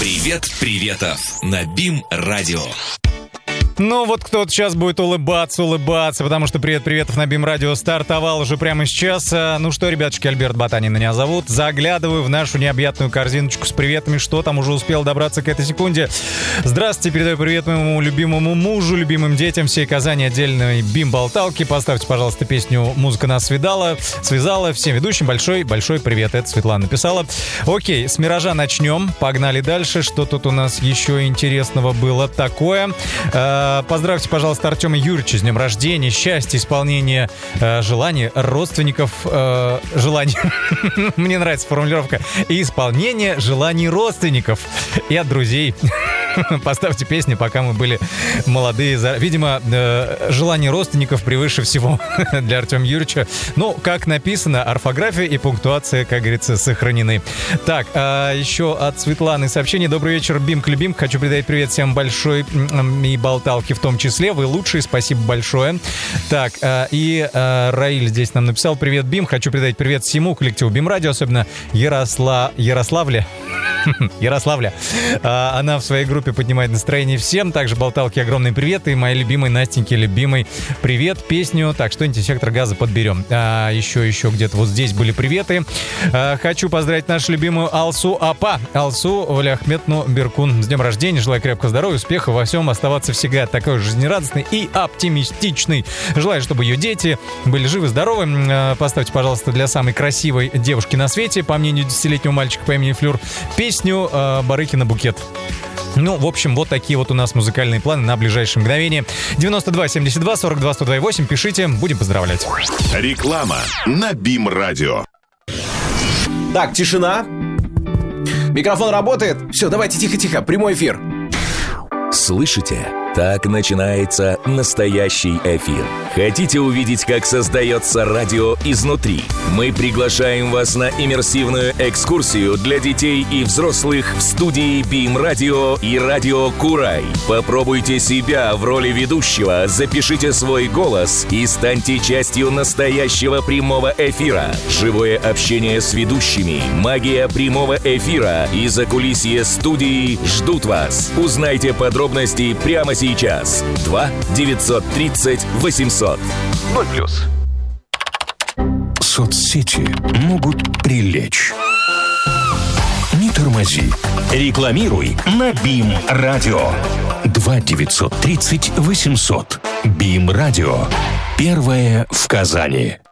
Привет, приветов на БИМ-радио. Ну вот кто-то сейчас будет улыбаться, потому что «Привет-приветов» на БИМ-радио стартовал уже прямо сейчас. Ну что, ребятушки, Альберт Ботанин меня зовут. Заглядываю в нашу необъятную корзиночку с приветами. Что там уже успел добраться к этой секунде? Здравствуйте, передаю привет моему любимому мужу, любимым детям, всей Казани, отдельной БИМ-болталки. Поставьте, пожалуйста, песню «Музыка нас связала». Всем ведущим большой привет. Это Светлана написала. Окей, с «Миража» начнем. Погнали дальше. Что тут у нас еще интересного было такое? Поздравьте, пожалуйста, Артема Юрьевича с днем рождения, счастья, исполнения желаний родственников, желаний, мне нравится формулировка, и исполнения желаний родственников и от друзей. Поставьте песни, пока мы были молодые. Видимо, желание родственников превыше всего для Артема Юрьевича. Ну, как написано, орфография и пунктуация, как говорится, сохранены. Так, еще от Светланы сообщение. Добрый вечер, Бим-клюбим. Хочу передать привет всем большой и болталки в том числе. Вы лучшие, спасибо большое. Так, и Раиль здесь нам написал. Привет, Бим. Хочу передать привет всему коллективу БИМ-радио, особенно Ярославле. Она в своей группе поднимает настроение всем. Также болталки огромный привет. И моей любимой Настеньке любимый привет. Песню. Так, что-нибудь из «Сектора газа» подберем. Еще где-то вот здесь были приветы. Хочу поздравить нашу любимую Алсу Апа. Алсу Валиахметну Беркун. С днем рождения. Желаю крепкого здоровья, успеха во всем. Оставаться всегда такой жизнерадостной и оптимистичной. Желаю, чтобы ее дети были живы, здоровы. Поставьте, пожалуйста, для самой красивой девушки на свете, по мнению 10-летнего мальчика по имени Флюр, песню Барыкина «Букет». Ну, в общем, вот такие вот у нас музыкальные планы на ближайшее мгновение. 92 72 42 102 пишите, будем поздравлять. Реклама на БИМ-радио. Так, тишина. Микрофон работает. Все, давайте тихо-тихо, прямой эфир. Слышите? Так начинается настоящий эфир. Хотите увидеть, как создается радио изнутри? Мы приглашаем вас на иммерсивную экскурсию для детей и взрослых в студии БИМ-радио и радио Курай. Попробуйте себя в роли ведущего, запишите свой голос и станьте частью настоящего прямого эфира. Живое общение с ведущими, магия прямого эфира и закулисье студии ждут вас. Узнайте подробности прямо сейчас. 2 930 800. 0+. Соцсети могут прилечь. Не тормози. Рекламируй на БИМ-радио. 2 930 800. БИМ-радио. Первое в Казани.